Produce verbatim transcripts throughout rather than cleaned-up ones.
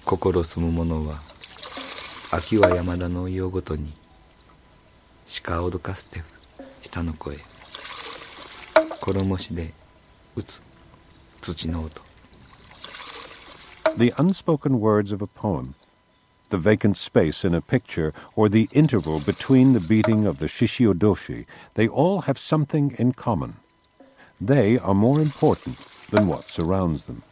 心住む者は秋は山田の夜ごとに鹿を脅かす手下の声衣しで打つ土の音 The unspoken words of a poem, the vacant space in a picture, or the interval between the beating of the shishiodoshi, they all have something in common. They are more important than what surrounds them.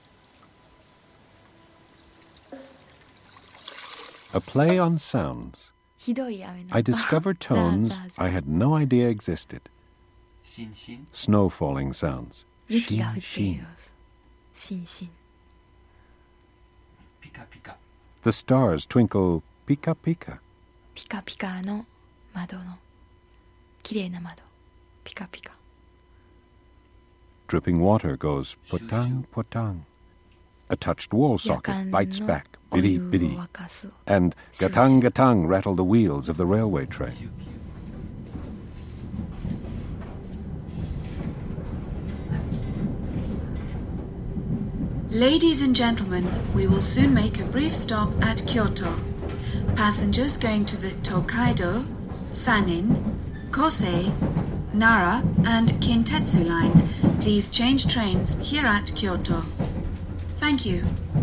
A play on sounds. I discover tones I had no idea existed. Snow falling sounds. Shin, shin. The stars twinkle pika pika. Pika pika no mado no kirei na mado. Pika pika. Dripping water goes potang potang. A touched wall socket bites back, biddy biddy. And gatang gatang rattle the wheels of the railway train. Ladies and gentlemen, we will soon make a brief stop at Kyoto. Passengers going to the Tokaido, Sanin, Kosei, Nara and Kintetsu lines, please change trains here at Kyoto. Thank you.